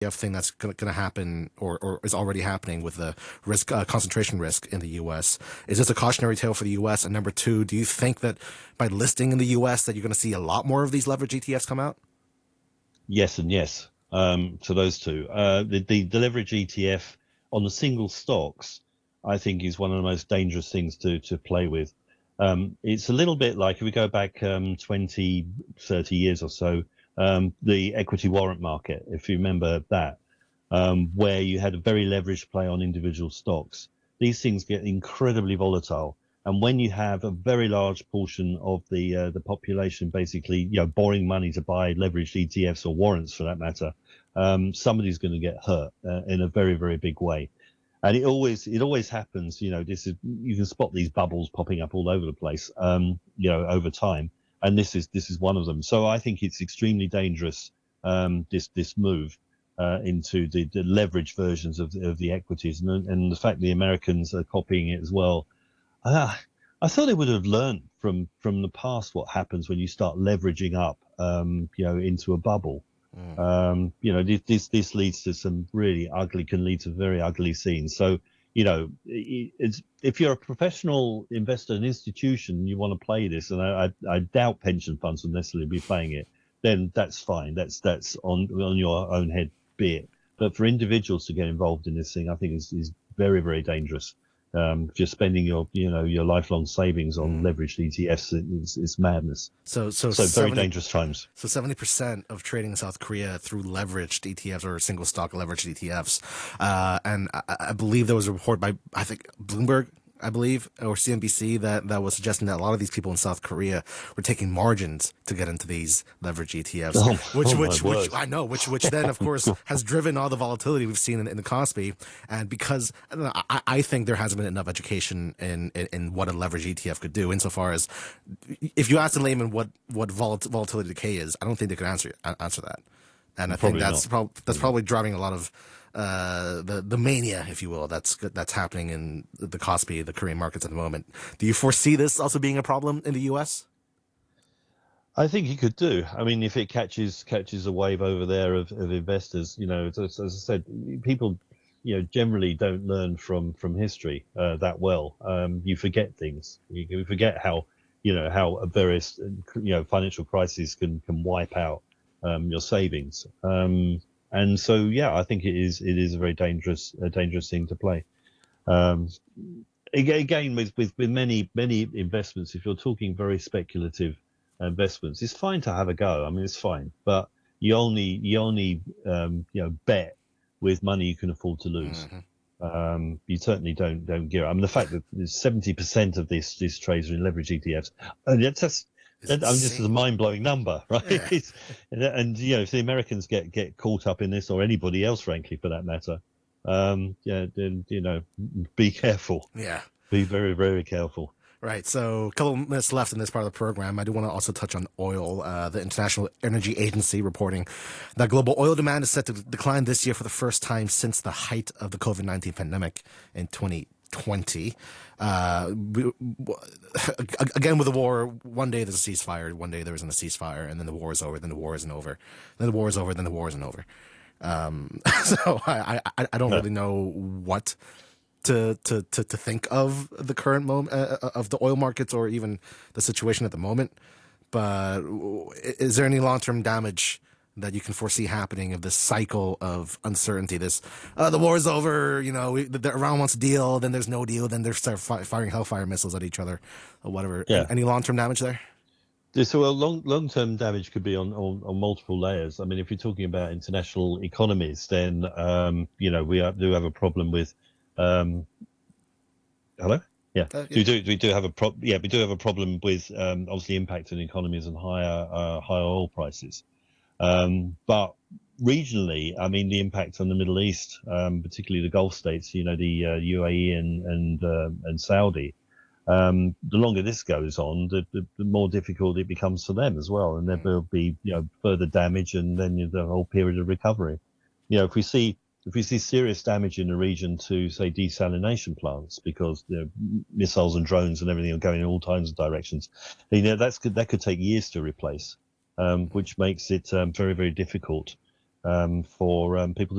thing that's going to happen or is already happening with the risk concentration risk in the U.S. Is this a cautionary tale for the U.S.? And number two, do you think that by listing in the U.S. that you're going to see a lot more of these leverage ETFs come out? Yes and yes, to those two. The leverage ETF on the single stocks, I think, is one of the most dangerous things to play with. It's a little bit like if we go back 20, 30 years or so, the equity warrant market, if you remember that, where you had a very leveraged play on individual stocks. These things get incredibly volatile. And when you have a very large portion of the population basically, borrowing money to buy leveraged ETFs or warrants for that matter, somebody's going to get hurt in a very, very big way. And it always happens. This is, you can spot these bubbles popping up all over the place, over time. And this is one of them. So I think it's extremely dangerous, this move into the leverage versions of the equities, and the fact the Americans are copying it as well. I thought they would have learned from the past what happens when you start leveraging up, into a bubble. This leads to some really ugly, can lead to very ugly scenes. So, if you're a professional investor, an institution, you want to play this, and I doubt pension funds will necessarily be playing it, then that's fine. That's on your own head, be it. But for individuals to get involved in this thing, I think is very, very dangerous. Just spending your lifelong savings on leveraged ETFs is madness. So very dangerous times. So 70% of trading in South Korea through leveraged ETFs or single stock leveraged ETFs, and I believe there was a report by, I think, Bloomberg, I believe, or CNBC that was suggesting that a lot of these people in South Korea were taking margins to get into these leverage ETFs, which I know, which then of course has driven all the volatility we've seen in the Kospi. And because I think there hasn't been enough education in what a leverage ETF could do, insofar as if you ask the layman what volatility decay is, I don't think they could answer that. And I think that's probably driving a lot of the mania, if you will, that's happening in the Kospi, the Korean markets at the moment. Do you foresee this also being a problem in the U.S.? I think he could do. I mean, if it catches a wave over there of investors, as I said, people, generally don't learn from history that well. You forget things. You forget how various financial crises can wipe out your savings. And so, yeah, I think it is a very dangerous thing to play. Again, with many investments, if you're talking very speculative investments, it's fine to have a go. I mean, it's fine, but you only bet with money you can afford to lose. Mm-hmm. You certainly don't gear. I mean, the fact that 70% of these trades are in leverage ETFs, and this is a mind-blowing number, right? Yeah. And if the Americans get caught up in this, or anybody else, frankly, for that matter, then be careful. Yeah, be very, very careful. Right. So a couple of minutes left in this part of the program. I do want to also touch on oil. The International Energy Agency reporting that global oil demand is set to decline this year for the first time since the height of the COVID-19 pandemic in 2020. Again, with the war, one day there's a ceasefire, one day there isn't a ceasefire, and then the war is over, then the war isn't over, then the war is over, then the war isn't over. So I don't really know what to think of the current moment of the oil markets, or even the situation at the moment. But is there any long-term damage that you can foresee happening of this cycle of uncertainty? This the war is over, Iran wants a deal, then there's no deal, then they start firing hellfire missiles at each other, or whatever. Yeah. Any long-term damage there? So long-term damage could be on multiple layers. I mean, if you're talking about international economies, then we do have a problem with. Hello. Yeah. We do have a problem with obviously impact on economies and higher oil prices. But regionally, I mean, the impact on the Middle East, particularly the Gulf states, the UAE and Saudi. The longer this goes on, the more difficult it becomes for them as well, and there will be further damage, and then the whole period of recovery. If we see serious damage in the region to, say, desalination plants, because missiles and drones and everything are going in all kinds of directions, that could take years to replace, which makes it very, very difficult for people